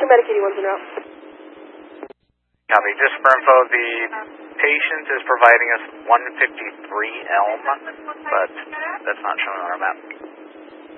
Medic 81's en route. Copy. Just for info, the patient is providing us 153 Elm, but that's not shown on our map.